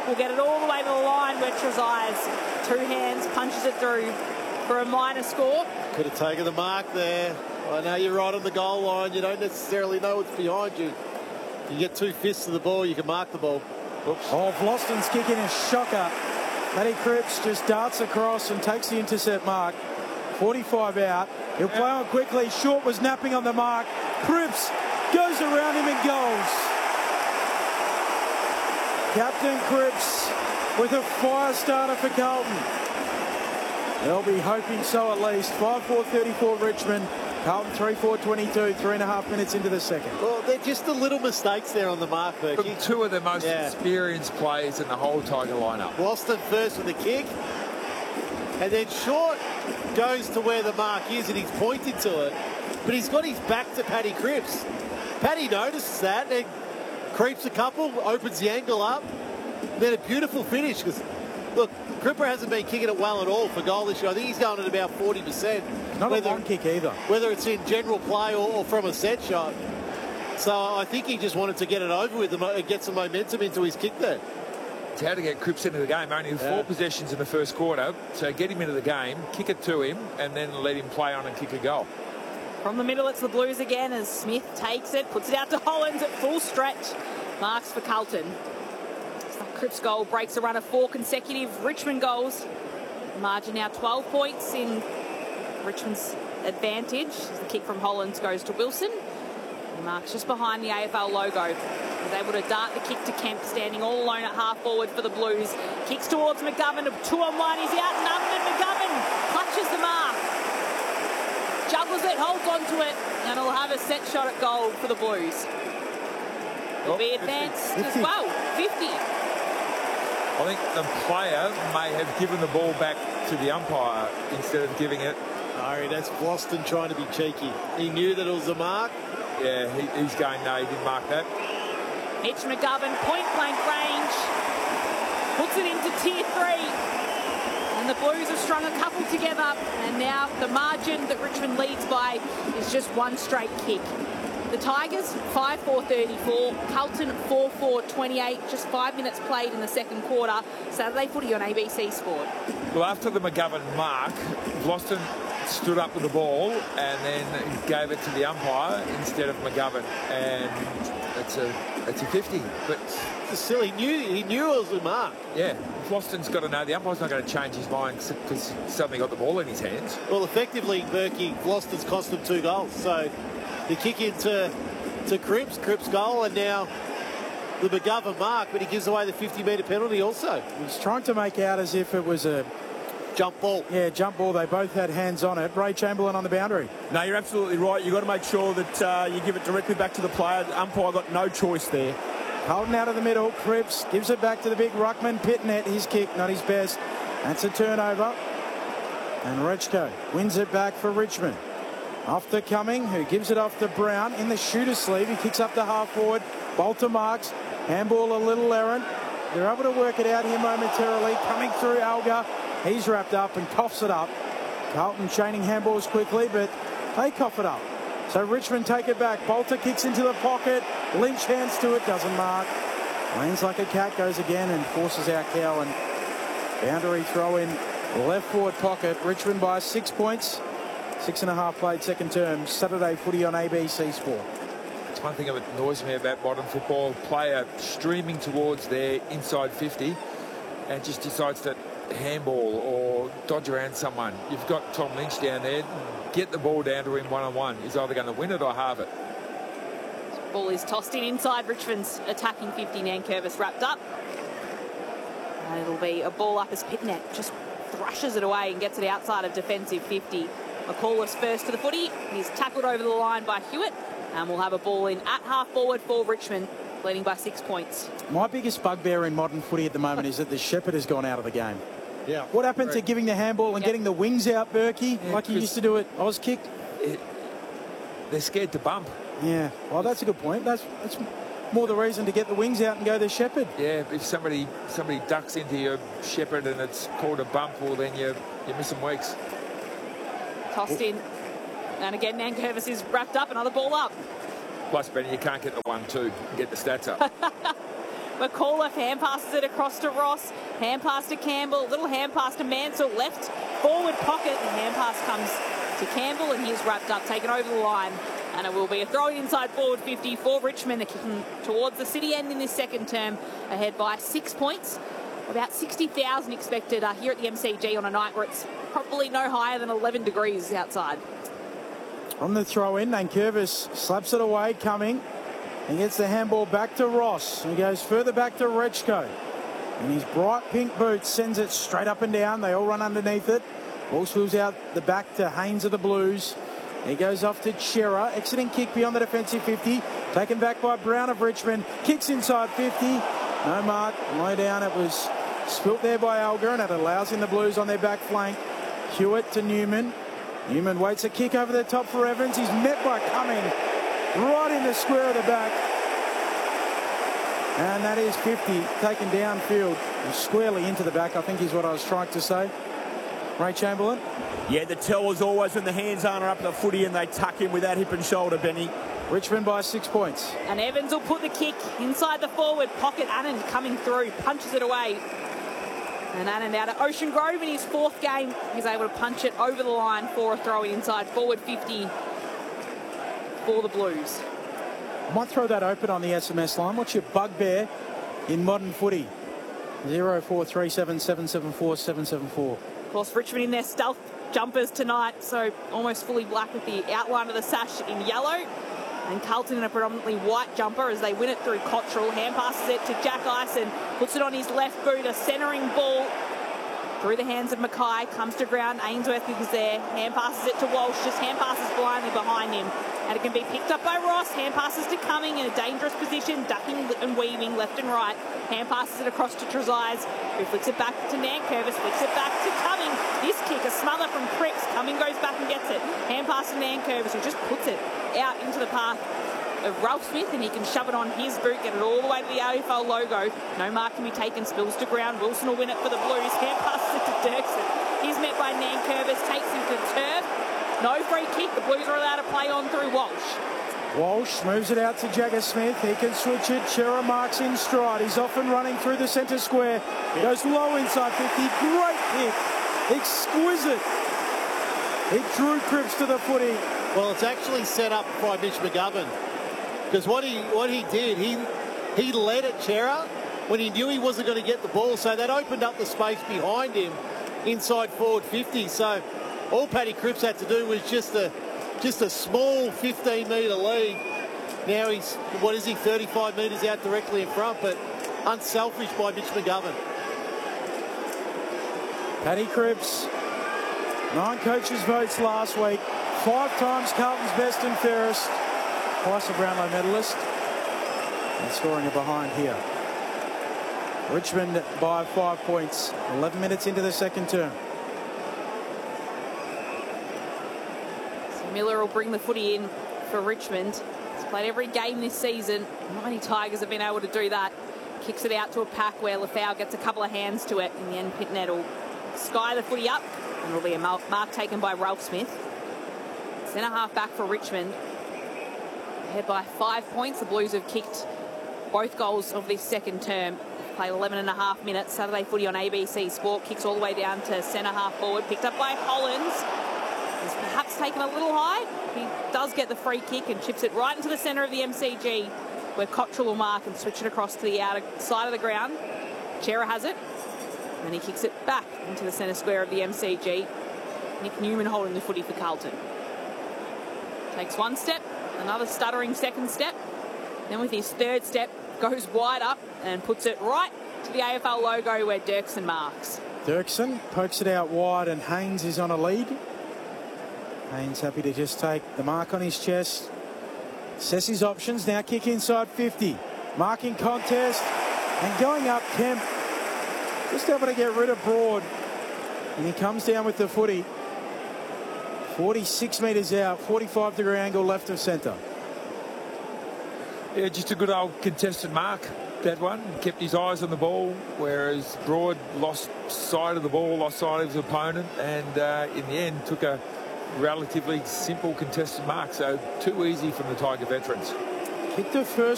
will get it all the way to the line where Trezise, 2 hands, punches it through for a minor score. Could have taken the mark there. I know you're right on the goal line. You don't necessarily know what's behind you. You get 2 fists of the ball, you can mark the ball. Oops. Oh, Vlosten's kick in a shocker. Paddy Cripps just darts across and takes the intercept mark. 45 out. He'll play on quickly. Short was napping on the mark. Cripps goes around him and goes. Captain Cripps with a fire starter for Carlton. They'll be hoping so at least. 5-4-34 Richmond. Carlton 3-4-22, 3.5 minutes into the second. Well, they're just the little mistakes there on the mark, Berkey. 2 of the most experienced players in the whole Tiger lineup. Boston first with the kick, and then Short goes to where the mark is, and he's pointed to it, but he's got his back to Paddy Cripps. Paddy notices that and creeps a couple, opens the angle up, then a beautiful finish. Because look, Cripper hasn't been kicking it well at all for goal this year. I think he's going at about 40%. Not a long kick either. Whether it's in general play or from a set shot. So I think he just wanted to get it over with and get some momentum into his kick there. It's how to get Cripps into the game. Only 4 possessions in the first quarter. So get him into the game, kick it to him, and then let him play on and kick a goal. From the middle, it's the Blues again as Smith takes it, puts it out to Hollands at full stretch. Marks for Carlton. Cripps' goal breaks a run of 4 consecutive Richmond goals. The margin now 12 points in Richmond's advantage. As the kick from Hollands goes to Wilson. He marks just behind the AFL logo. He's able to dart the kick to Kemp, standing all alone at half forward for the Blues. Kicks towards McGovern, 2-on-1. He's outnumbered. McGovern clutches the mark. Juggles it, holds onto it, and he'll have a set shot at goal for the Blues. He'll be advanced 50. As well. 50. I think the player may have given the ball back to the umpire instead of giving it. No, that's Boston trying to be cheeky. He knew that it was a mark. Yeah, he's going, no, he didn't mark that. Mitch McGovern, point-blank range. Puts it into tier 3. And the Blues have strung a couple together. And now the margin that Richmond leads by is just 1 straight kick. The Tigers, 5-4-34. Carlton, 4-4-28. Just 5 minutes played in the second quarter. Saturday footy on ABC Sport. Well, after the McGovern mark, Vlosten stood up with the ball and then gave it to the umpire instead of McGovern. And it's a 50. But it's silly. He knew it was a mark. Yeah. Vlosten's got to know the umpire's not going to change his mind because he suddenly got the ball in his hands. Well, effectively, Berkey, Vlosten's cost him 2 goals. So the kick into Cripps' goal, and now the McGovern mark, but he gives away the 50-metre penalty also. He's trying to make out as if it was a jump ball. Yeah, jump ball. They both had hands on it. Ray Chamberlain on the boundary. No, you're absolutely right. You've got to make sure that you give it directly back to the player. The umpire got no choice there. Carlton out of the middle. Cripps gives it back to the big ruckman. Pitnet, his kick, not his best. That's a turnover. And Rechko wins it back for Richmond. After Cumming, who gives it off to Brown in the shooter's sleeve. He kicks up to half forward. Bolter marks. Handball a little errant. They're able to work it out here momentarily. Coming through Alga. He's wrapped up and coughs it up. Carlton chaining handballs quickly, but they cough it up. So Richmond take it back. Bolter kicks into the pocket. Lynch hands to it. Doesn't mark. Lands like a cat. Goes again and forces out Cowan. Boundary throw in left forward pocket. Richmond by 6 points. 6.5 played second term. Saturday footy on ABC Sport. It's one thing that annoys me about modern football. Player streaming towards their inside 50 and just decides to handball or dodge around someone. You've got Tom Lynch down there. Get the ball down to him one-on-one. He's either going to win it or halve it. Ball is tossed in inside Richmond's attacking 50. Nankervis wrapped up. And it'll be a ball up as Pitnet just thrushes it away and gets it outside of defensive 50. McCall first to the footy. He's tackled over the line by Hewitt. And we'll have a ball in at half forward for Richmond, leading by 6 points. My biggest bugbear in modern footy at the moment is that the shepherd has gone out of the game. Yeah. What happened to giving the handball and getting the wings out, Berkey, like you used to do at Auskick? They're scared to bump. Yeah, well, that's a good point. That's more the reason to get the wings out and go the shepherd. Yeah, if somebody ducks into your shepherd and it's called a bump, well, then you're missing weeks. Tossed in. And again, Nankervis is wrapped up. Another ball up. Plus, Benny, you can't get the 1-2 and get the stats up. McAuliffe hand passes it across to Ross. Hand pass to Campbell. Little hand pass to Mansell. Left forward pocket. The hand pass comes to Campbell and he's wrapped up, taken over the line. And it will be a throw inside forward 50 for Richmond. They're kicking towards the city end in this second term, ahead by 6 points. About 60,000 expected here at the MCG on a night where it's probably no higher than 11 degrees outside. On the throw in, Nankervis slaps it away, coming. He gets the handball back to Ross. He goes further back to Rechko. And his bright pink boots sends it straight up and down. They all run underneath it. Ball swills out the back to Haynes of the Blues. He goes off to Chera. Exiting kick beyond the defensive 50. Taken back by Brown of Richmond. Kicks inside 50. No mark. Low down. It was spilt there by Alger, and it allows in the Blues on their back flank. Hewitt to Newman. Newman waits a kick over the top for Evans. He's met by Cumming right in the square of the back. And that is 50, taken downfield and squarely into the back, I think is what I was trying to say. Ray Chamberlain? Yeah, the tell was always when the hands aren't up the footy and they tuck in with that hip and shoulder, Benny. Richmond by 6 points. And Evans will put the kick inside the forward pocket. Annan coming through, punches it away. And Annan out at Ocean Grove in his 4th game. He's able to punch it over the line for a throw inside forward 50 for the Blues. I might throw that open on the SMS line. What's your bugbear in modern footy? 0437 774 774. Of course, Richmond in their stealth jumpers tonight, so almost fully black with the outline of the sash in yellow. And Carlton in a predominantly white jumper as they win it through Cottrell. Hand passes it to Jack Ison, puts it on his left boot, a centering ball through the hands of Mackay, comes to ground. Ainsworth is there, hand passes it to Walsh, just hand passes blindly behind him. And it can be picked up by Ross, hand passes to Cumming in a dangerous position, ducking and weaving left and right. Hand passes it across to Trezise, who flicks it back to Nankervis, flicks it back to Cumming. This kick, a smother from Cripps. Cumming goes back and gets it. Hand pass to Nankervis, who just puts it out into the path of Ralph Smith, and he can shove it on his boot, get it all the way to the AFL logo. No mark can be taken, spills to ground. Wilson will win it for the Blues. Hand passes it to Dirksen. He's met by Nankervis, takes him to the turf. No free kick. The Blues are allowed to play on through Walsh. Walsh moves it out to Jagger Smith. He can switch it. Chera marks in stride. He's off and running through the centre square. Goes low inside 50. Great kick. Exquisite. He drew Cripps to the footy. Well, it's actually set up by Mitch McGovern. Because what he did, he led at Chera when he knew he wasn't going to get the ball. So that opened up the space behind him inside forward 50. So all Paddy Cripps had to do was just a small 15-metre lead. Now he's, 35 metres out directly in front, but unselfish by Mitch McGovern. Paddy Cripps, 9 coaches' votes last week, 5 times Carlton's best and fairest, twice a Brownlow medalist, and scoring a behind here. Richmond by 5 points, 11 minutes into the second term. So Miller will bring the footy in for Richmond. He's played every game this season. Mighty Tigers have been able to do that. Kicks it out to a pack where Lafau gets a couple of hands to it. In the end, Pitnet will sky the footy up, and it'll be a mark taken by Ralph Smith. Centre half back for Richmond. Ahead by 5 points. The Blues have kicked both goals of this second term. Played 11.5 minutes. Saturday footy on ABC Sport. Kicks all the way down to centre half forward. Picked up by Hollins. He's perhaps taken a little high. He does get the free kick and chips it right into the centre of the MCG, where Cottrell will mark and switch it across to the outer side of the ground. Chera has it. And he kicks it back into the centre square of the MCG. Nick Newman holding the footy for Carlton. Takes one step, another stuttering second step. Then with his third step, goes wide up and puts it right to the AFL logo where Dirksen marks. Dirksen pokes it out wide and Haynes is on a lead. Haynes happy to just take the mark on his chest. Assess his options, now kick inside 50. Marking contest and going up Kemp. Just able to get rid of Broad. And he comes down with the footy. 46 metres out, 45-degree angle left of centre. Yeah, just a good old contested mark, that one. Kept his eyes on the ball, whereas Broad lost sight of the ball, lost sight of his opponent, and in the end took a relatively simple contested mark. So too easy from the Tiger veterans. Kicked the first